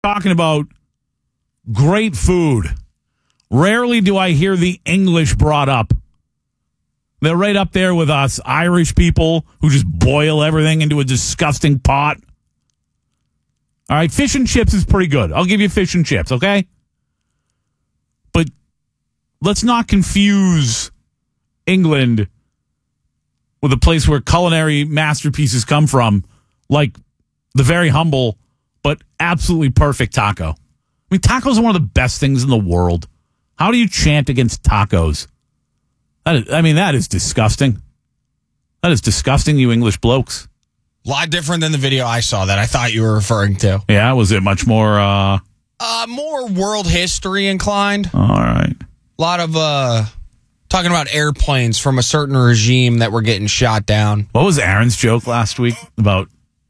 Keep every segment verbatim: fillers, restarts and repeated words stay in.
talking about great food. Rarely do I hear the English brought up. They're right up there with us Irish people who just boil everything into a disgusting pot. All right, fish and chips is pretty good. I'll give you fish and chips, okay? But let's not confuse England with a place where culinary masterpieces come from, like the very humble but absolutely perfect taco. I mean, tacos are one of the best things in the world. How do you chant against tacos? That is, I mean, that is disgusting. That is disgusting, you English blokes. A lot different than the video I saw that I thought you were referring to. Yeah, was it much more... Uh, uh more world history inclined. All right. A lot of uh, talking about airplanes from a certain regime that were getting shot down. What was Aaron's joke last week about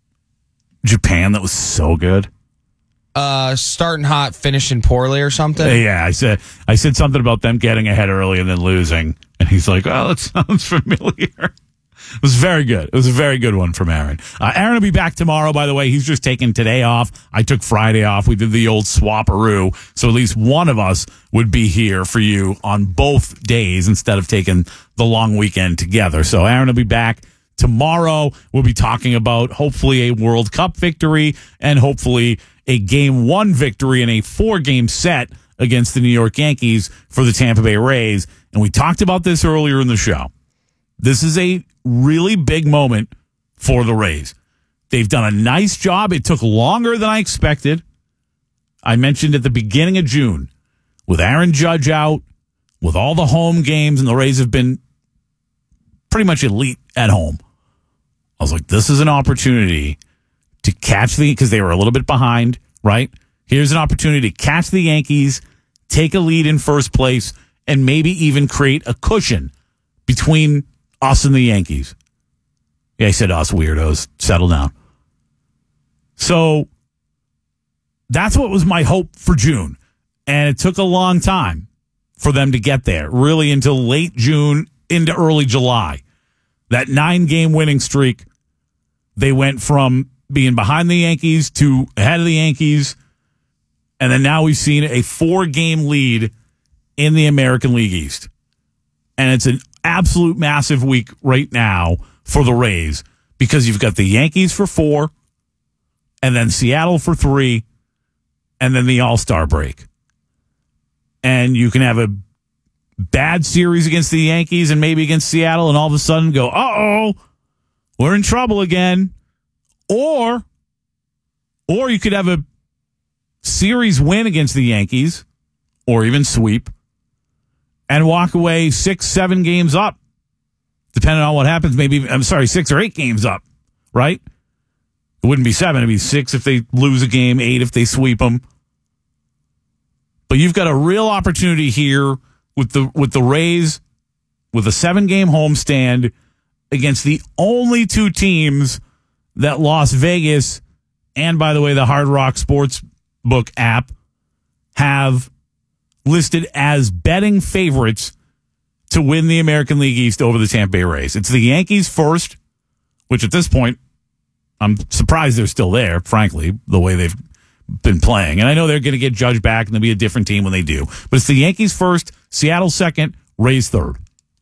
Japan that was so good? Uh, starting hot, finishing poorly or something? Yeah, I said I said something about them getting ahead early and then losing. And he's like, oh, that sounds familiar. It was very good. It was a very good one from Aaron. Uh, Aaron will be back tomorrow, by the way. He's just taking today off. I took Friday off. We did the old swap-a-roo. So at least one of us would be here for you on both days instead of taking the long weekend together. So Aaron will be back tomorrow. We'll be talking about hopefully a World Cup victory and hopefully a game one victory in a four-game set against the New York Yankees for the Tampa Bay Rays. And we talked about this earlier in the show. This is a really big moment for the Rays. They've done a nice job. It took longer than I expected. I mentioned at the beginning of June, with Aaron Judge out, with all the home games, and the Rays have been pretty much elite at home. I was like, this is an opportunity to catch the, because they were a little bit behind, right? Here's an opportunity to catch the Yankees, take a lead in first place, and maybe even create a cushion between us and the Yankees. Yeah, I said us, weirdos. Settle down. So that's what was my hope for June. And it took a long time for them to get there, really until late June into early July. That nine-game winning streak, they went from being behind the Yankees to ahead of the Yankees. And then now we've seen a four-game lead in the American League East. And it's an absolute massive week right now for the Rays because you've got the Yankees for four and then Seattle for three and then the All-Star break. And you can have a bad series against the Yankees and maybe against Seattle and all of a sudden go, uh-oh, we're in trouble again. Or, or you could have a series win against the Yankees or even sweep and walk away six, seven games up, depending on what happens. Maybe, I'm sorry, six or eight games up, right? It wouldn't be seven. It'd be six if they lose a game, eight if they sweep them. But you've got a real opportunity here with the with the Rays, with a seven-game homestand against the only two teams that Las Vegas and, by the way, the Hard Rock Sportsbook app have listed as betting favorites to win the American League East over the Tampa Bay Rays. It's the Yankees first, which at this point, I'm surprised they're still there, frankly, the way they've been playing. And I know they're going to get Judge back and they'll be a different team when they do. But it's the Yankees first, Seattle second, Rays third.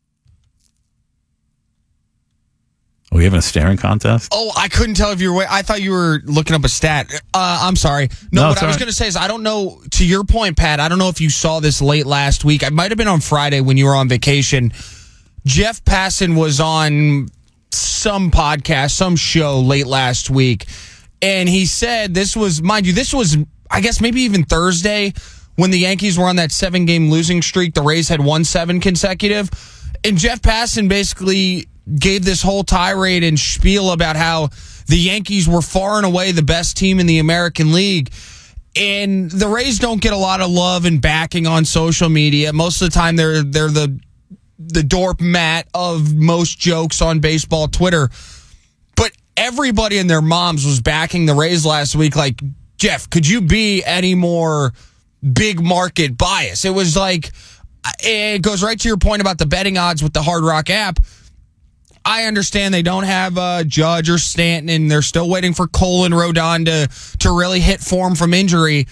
Are we having a staring contest? Oh, I couldn't tell if you were. I thought you were looking up a stat. Uh, I'm sorry. No, No, what it's I was all right. going to say is I don't know. To your point, Pat, I don't know if you saw this late last week. It might have been on Friday when you were on vacation. Jeff Passan was on some podcast, some show late last week, and he said this was, mind you, this was, I guess, maybe even Thursday when the Yankees were on that seven-game losing streak. The Rays had won seven consecutive, and Jeff Passan basically gave this whole tirade and spiel about how the Yankees were far and away the best team in the American League. And the Rays don't get a lot of love and backing on social media. Most of the time, they're they're the the doormat of most jokes on baseball Twitter. But everybody and their moms was backing the Rays last week. Like, Jeff, could you be any more big market bias? It was like, it goes right to your point about the betting odds with the Hard Rock app. I understand they don't have uh, Judge or Stanton, and they're still waiting for Cole and Rodon to, to really hit form from injury.